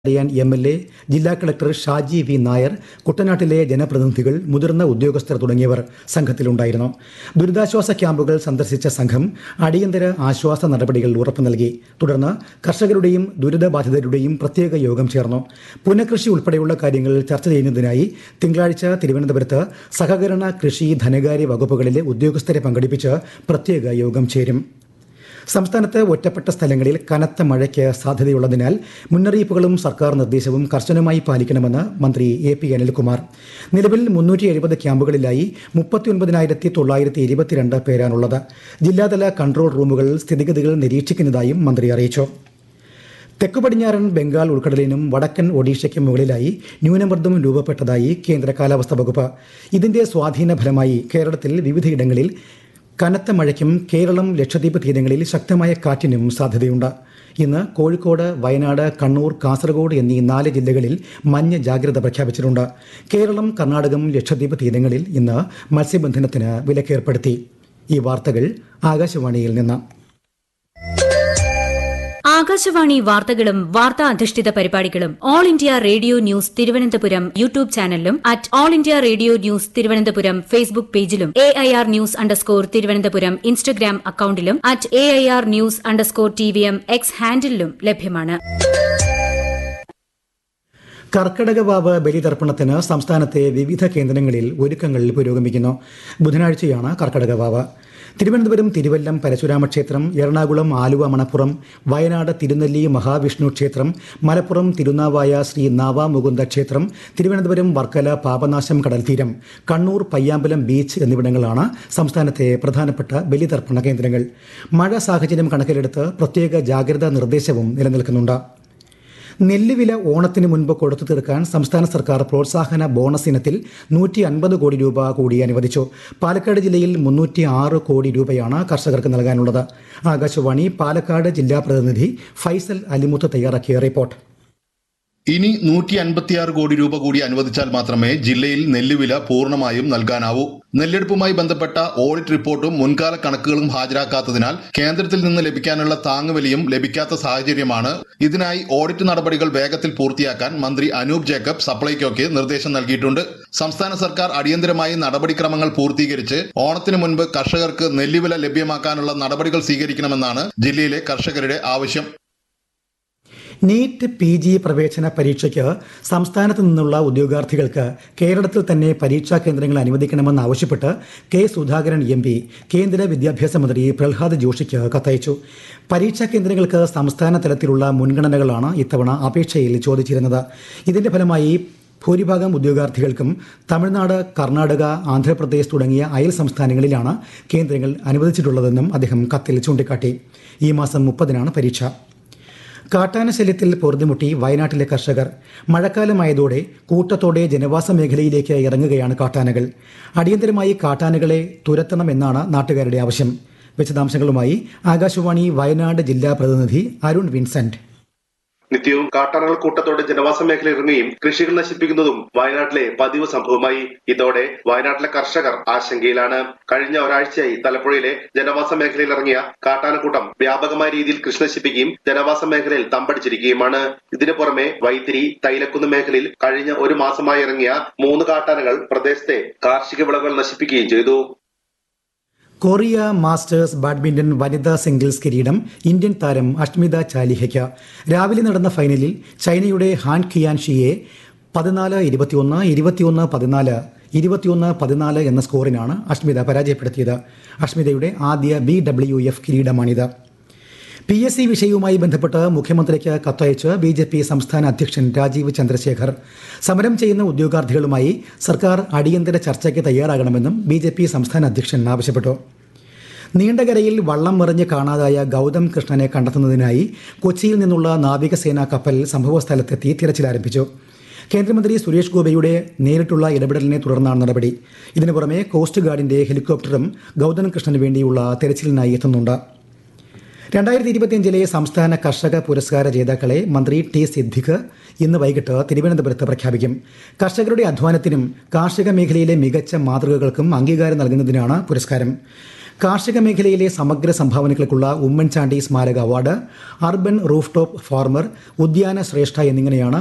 അറിയാൻ MLA, ജില്ലാ collector Shaji V Nair, കുട്ടനാട്ടിലെ ജനപ്രതിനിധികൾ, മുതിർന്ന ഉദ്യോഗസ്ഥർ തുടങ്ങിയവർ സംഘത്തിലുണ്ടായിരുന്നു. ദുരിതാശ്വാസ ക്യാമ്പുകൾ സന്ദർശിച്ച സംഘം അടിയന്തര ആശ്വാസ നടപടികൾ ഉറപ്പു നൽകി. തുടർന്ന് കർഷകരുടെയും ദുരിതബാധിതരുടെയും പ്രത്യേക യോഗം ചേർന്നു. പുനഃകൃഷി ഉൾപ്പെടെയുള്ള കാര്യങ്ങൾ ചർച്ച ചെയ്യുന്നതിനായി തിങ്കളാഴ്ച തിരുവനന്തപുരത്ത് സഹകരണ, കൃഷി, ധനകാര്യ വകുപ്പുകളിലെ ഉദ്യോഗസ്ഥരെ പങ്കെടുപ്പിച്ച് പ്രത്യേക യോഗം ചേരും. സംസ്ഥാനത്ത് ഒറ്റപ്പെട്ട സ്ഥലങ്ങളിൽ കനത്ത മഴയ്ക്ക് സാധ്യതയുള്ളതിനാൽ മുന്നറിയിപ്പുകളും സർക്കാർ നിർദ്ദേശവും കർശനമായി പാലിക്കണമെന്ന് മന്ത്രി AP അനിൽകുമാർ. നിലവിൽ 370 ക്യാമ്പുകളിലായി 39,922 പേരാണുള്ളത്. ജില്ലാതല കൺട്രോൾ റൂമുകളിൽ സ്ഥിതിഗതികൾ നിരീക്ഷിക്കുന്നതായും മന്ത്രി അറിയിച്ചു. തെക്കുപടിഞ്ഞാറൻ ബംഗാൾ ഉൾക്കടലിനും വടക്കൻ ഒഡീഷയ്ക്കും മുകളിലായി ന്യൂനമർദ്ദം രൂപപ്പെട്ടതായി കേന്ദ്ര കാലാവസ്ഥാ വകുപ്പ്. ഇതിന്റെ സ്വാധീന ഫലമായി കേരളത്തിൽ വിവിധയിടങ്ങളിൽ കനത്ത മഴയ്ക്കും കേരളം, ലക്ഷദ്വീപ് തീരങ്ങളിൽ ശക്തമായ കാറ്റിനും സാധ്യതയുണ്ട്. ഇന്ന് കോഴിക്കോട്, വയനാട്, കണ്ണൂർ, കാസർഗോഡ് എന്നീ 4 ജില്ലകളിൽ മഞ്ഞ ജാഗ്രത പ്രഖ്യാപിച്ചിട്ടുണ്ട്. കേരളം, കർണാടകം, ലക്ഷദ്വീപ് തീരങ്ങളിൽ ഇന്ന് മത്സ്യബന്ധനത്തിന് വിലക്കേർപ്പെടുത്തി. ഈ വാർത്തകൾ ആകാശവാണിയിൽ നിന്ന്. ആകാശവാണി വാർത്തകളും വാർത്താ അധിഷ്ഠിത പരിപാടികളും all India radio news Thiruvananthapuram YouTube ചാനലിലും @all India radio news Thiruvananthapuram Facebook പേജിലും AIR ന്യൂസ് _ തിരുവനന്തപുരം ഇൻസ്റ്റഗ്രാം അക്കൌണ്ടിലും @AIR ന്യൂസ് _ TVM X ഹാൻഡിലും ലഭ്യമാണ്. കർക്കടകവാവ് ബലിതർപ്പണത്തിന് സംസ്ഥാനത്തെ വിവിധ കേന്ദ്രങ്ങളിൽ ഒരുക്കങ്ങൾ പുരോഗമിക്കുന്നു. ബുധനാഴ്ചയാണ് കർക്കടകവാവ്. തിരുവനന്തപുരം തിരുവല്ലം പരശുരാമ ക്ഷേത്രം, എറണാകുളം ആലുവ മണപ്പുറം, വയനാട് തിരുനെല്ലി മഹാവിഷ്ണു ക്ഷേത്രം, മലപ്പുറം തിരുനാവായ ശ്രീ നാവാമുകുന്ദ ക്ഷേത്രം, തിരുവനന്തപുരം വർക്കല പാപനാശം കടൽത്തീരം, കണ്ണൂർ പയ്യാമ്പലം ബീച്ച് എന്നിവിടങ്ങളാണ് സംസ്ഥാനത്തെ പ്രധാനപ്പെട്ട ബലിതർപ്പണ കേന്ദ്രങ്ങൾ. മഴ സാഹചര്യം കണക്കിലെടുത്ത് പ്രത്യേക ജാഗ്രതാ നിർദ്ദേശവും നിലനിൽക്കുന്നുണ്ട്. നെല്ലുവില ഓണത്തിന് മുൻപ് കൊടുത്തു തീർക്കാൻ സംസ്ഥാന സർക്കാർ പ്രോത്സാഹന ബോണസ് ഇനത്തിൽ 150 കോടി രൂപ കൂടി അനുവദിച്ചു. പാലക്കാട് ജില്ലയിൽ 306 കോടി രൂപയാണ് കർഷകർക്ക് നൽകാനുള്ളത്. ആകാശവാണി പാലക്കാട് ജില്ലാ പ്രതിനിധി ഫൈസൽ അലിമുത്ത് തയ്യാറാക്കിയ റിപ്പോർട്ട്. ഇനി 156 കോടി രൂപ കൂടി അനുവദിച്ചാൽ മാത്രമേ ജില്ലയിൽ നെല്ലുവില പൂർണ്ണമായും നൽകാനാവൂ. നെല്ലെടുപ്പുമായി ബന്ധപ്പെട്ട ഓഡിറ്റ് റിപ്പോർട്ടും മുൻകാല കണക്കുകളും ഹാജരാക്കാത്തതിനാൽ കേന്ദ്രത്തിൽ നിന്ന് ലഭിക്കാനുള്ള താങ്ങുവിലയും ലഭിക്കാത്ത സാഹചര്യമാണ്. ഇതിനായി ഓഡിറ്റ് നടപടികൾ വേഗത്തിൽ പൂർത്തിയാക്കാൻ മന്ത്രി അനൂപ് ജേക്കബ് സപ്ലൈകോയ്ക്ക് നിർദ്ദേശം നൽകിയിട്ടുണ്ട്. സംസ്ഥാന സർക്കാർ അടിയന്തരമായി നടപടിക്രമങ്ങൾ പൂർത്തീകരിച്ച് ഓണത്തിന് മുൻപ് കർഷകർക്ക് നെല്ലുവില ലഭ്യമാക്കാനുള്ള നടപടികൾ സ്വീകരിക്കണമെന്നാണ് ജില്ലയിലെ കർഷകരുടെ ആവശ്യം. നീറ്റ് PG പ്രവേശന പരീക്ഷയ്ക്ക് സംസ്ഥാനത്ത് നിന്നുള്ള ഉദ്യോഗാർത്ഥികൾക്ക് കേരളത്തിൽ തന്നെ പരീക്ഷാ കേന്ദ്രങ്ങൾ അനുവദിക്കണമെന്നാവശ്യപ്പെട്ട് K. സുധാകരൻ MP കേന്ദ്ര വിദ്യാഭ്യാസ മന്ത്രി പ്രഹ്ലാദ് ജോഷിക്ക് കത്തയച്ചു. പരീക്ഷാ കേന്ദ്രങ്ങൾക്ക് സംസ്ഥാന തലത്തിലുള്ള മുൻഗണനകളാണ് ഇത്തവണ അപേക്ഷയിൽ ചോദിച്ചിരുന്നത്. ഇതിന്റെ ഫലമായി ഭൂരിഭാഗം ഉദ്യോഗാർത്ഥികൾക്കും തമിഴ്നാട്, കർണാടക, ആന്ധ്രാപ്രദേശ് തുടങ്ങിയ അയൽ സംസ്ഥാനങ്ങളിലാണ് കേന്ദ്രങ്ങൾ അനുവദിച്ചിട്ടുള്ളതെന്നും അദ്ദേഹം കത്തിൽ ചൂണ്ടിക്കാട്ടി. ഈ മാസം 30-നാണ് പരീക്ഷ. കാട്ടാനശല്യത്തിൽ പൊറുതിമുട്ടി വയനാട്ടിലെ കർഷകർ. മഴക്കാലമായതോടെ കൂട്ടത്തോടെ ജനവാസ മേഖലയിലേക്ക് ഇറങ്ങുകയാണ് കാട്ടാനകൾ. അടിയന്തരമായി കാട്ടാനകളെ തുരത്തണമെന്നാണ് നാട്ടുകാരുടെ ആവശ്യം. വിശദാംശങ്ങളുമായി ആകാശവാണി വയനാട് ജില്ലാ പ്രതിനിധി അരുൺ വിൻസെന്റ്. നിത്യവും കാട്ടാനകൾ കൂട്ടത്തോടെ ജനവാസ മേഖല ഇറങ്ങുകയും കൃഷികൾ നശിപ്പിക്കുന്നതും വയനാട്ടിലെ പതിവ് സംഭവമായി. ഇതോടെ വയനാട്ടിലെ കർഷകർ ആശങ്കയിലാണ്. കഴിഞ്ഞ ഒരാഴ്ചയായി തലപ്പുഴയിലെ ജനവാസ മേഖലയിൽ ഇറങ്ങിയ കാട്ടാനക്കൂട്ടം വ്യാപകമായ രീതിയിൽ കൃഷി നശിപ്പിക്കുകയും ജനവാസ മേഖലയിൽ തമ്പടിച്ചിരിക്കുകയുമാണ്. ഇതിനു പുറമെ വൈത്തിരി, തൈലക്കുന്ന് മേഖലയിൽ കഴിഞ്ഞ ഒരു മാസമായി ഇറങ്ങിയ 3 കാട്ടാനകൾ പ്രദേശത്തെ കാർഷിക വിളകൾ നശിപ്പിക്കുകയും ചെയ്തു. കൊറിയ മാസ്റ്റേഴ്സ് ബാഡ്മിന്റൺ വനിതാ സിംഗിൾസ് കിരീടം ഇന്ത്യൻ താരം അഷ്മിത ചാലിഹയ്ക്ക്. രാവിലെ നടന്ന ഫൈനലിൽ ചൈനയുടെ ഹാൻ കിയാൻഷിയെ 14-21, 21-14, 21-14 എന്ന സ്കോറിനാണ് അഷ്മിത പരാജയപ്പെടുത്തിയത്. അഷ്മിതയുടെ ആദ്യ BWF കിരീടമാണിത്. PSC വിഷയവുമായി ബന്ധപ്പെട്ട് മുഖ്യമന്ത്രിക്ക് കത്തയച്ച് BJP സംസ്ഥാന അധ്യക്ഷൻ രാജീവ് ചന്ദ്രശേഖർ. സമരം ചെയ്യുന്ന ഉദ്യോഗാർത്ഥികളുമായി സർക്കാർ അടിയന്തര ചർച്ചയ്ക്ക് തയ്യാറാകണമെന്നും BJP സംസ്ഥാന അധ്യക്ഷൻ ആവശ്യപ്പെട്ടു. നീണ്ടകരയിൽ വള്ളം മറിഞ്ഞ് കാണാതായ ഗൗതം കൃഷ്ണനെ കണ്ടെത്തുന്നതിനായി കൊച്ചിയിൽ നിന്നുള്ള നാവികസേനാ കപ്പൽ സംഭവസ്ഥലത്തെത്തി തിരച്ചിൽ ആരംഭിച്ചു. കേന്ദ്രമന്ത്രി സുരേഷ് ഗോപിയുടെ നേരിട്ടുള്ള ഇടപെടലിനെ തുടർന്നാണ് നടപടി. ഇതിനു പുറമെ കോസ്റ്റ് ഗാർഡിന്റെ ഹെലികോപ്റ്ററും ഗൗതം കൃഷ്ണന് വേണ്ടിയുള്ള തെരച്ചിലിനായി എത്തുന്നുണ്ട്. 2025 സംസ്ഥാന കർഷക പുരസ്കാര ജേതാക്കളെ മന്ത്രി T. സിദ്ദിഖ് ഇന്ന് വൈകിട്ട് തിരുവനന്തപുരത്ത് പ്രഖ്യാപിക്കും. കർഷകരുടെ അധ്വാനത്തിനും കാർഷിക മേഖലയിലെ മികച്ച മാതൃകകൾക്കും അംഗീകാരം നൽകുന്നതിനാണ് പുരസ്കാരം. കാർഷിക മേഖലയിലെ സമഗ്ര സംഭാവനകൾക്കുള്ള ഉമ്മൻചാണ്ടി സ്മാരക award, urban roof top farmer, ഉദ്യാന ശ്രേഷ്ഠ എന്നിങ്ങനെയാണ്